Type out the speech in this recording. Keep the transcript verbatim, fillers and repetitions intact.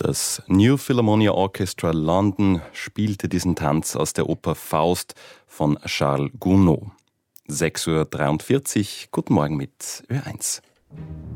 Das New Philharmonia Orchestra London spielte diesen Tanz aus der Oper Faust von Charles Gounod. sechs Uhr dreiundvierzig, guten Morgen mit Ö eins.